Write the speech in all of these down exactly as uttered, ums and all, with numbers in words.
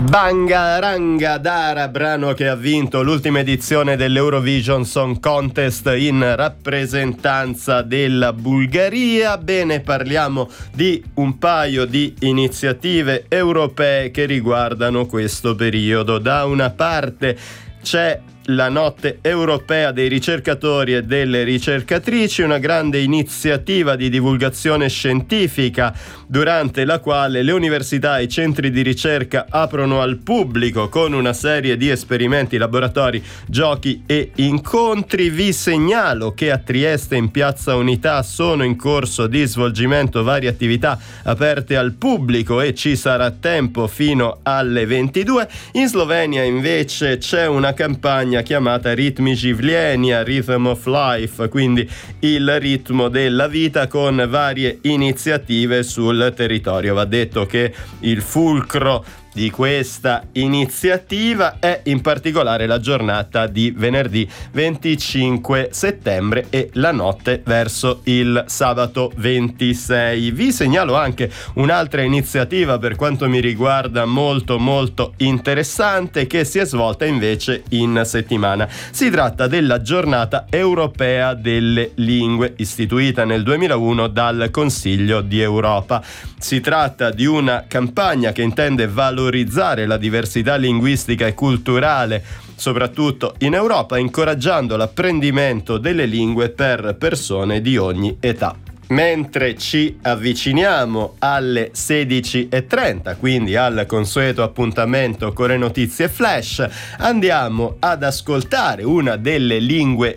Bangaranga Dara, brano che ha vinto l'ultima edizione dell'Eurovision Song Contest in rappresentanza della Bulgaria. Bene, parliamo di un paio di iniziative europee che riguardano questo periodo. Da una parte c'è la Notte Europea dei ricercatori e delle ricercatrici, una grande iniziativa di divulgazione scientifica durante la quale le università e i centri di ricerca aprono al pubblico con una serie di esperimenti, laboratori, giochi e incontri. Vi segnalo che a Trieste in Piazza Unità sono in corso di svolgimento varie attività aperte al pubblico e ci sarà tempo fino alle ventidue. In Slovenia invece c'è una campagna chiamata Ritmi Življenja, Rhythm of Life, quindi il ritmo della vita, con varie iniziative sul territorio. Va detto che il fulcro di questa iniziativa è in particolare la giornata di venerdì venticinque settembre e la notte verso il sabato ventisei. Vi segnalo anche un'altra iniziativa per quanto mi riguarda molto molto interessante, che si è svolta invece in settimana. Si tratta della giornata europea delle lingue, istituita nel duemilauno dal Consiglio di Europa. Si tratta di una campagna che intende valorizzare la diversità linguistica e culturale, soprattutto in Europa, incoraggiando l'apprendimento delle lingue per persone di ogni età. Mentre ci avviciniamo alle sedici e trenta, quindi al consueto appuntamento con le notizie flash, andiamo ad ascoltare una delle lingue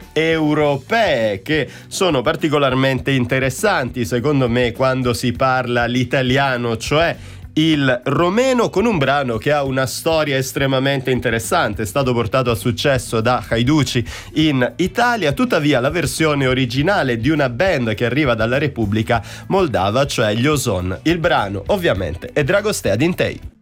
europee che sono particolarmente interessanti, secondo me, quando si parla l'italiano, cioè il romeno, con un brano che ha una storia estremamente interessante. È stato portato a successo da Haiduci in Italia, tuttavia la versione originale di una band che arriva dalla Repubblica Moldava, cioè gli Ozon. Il brano ovviamente è Dragostea Dintei.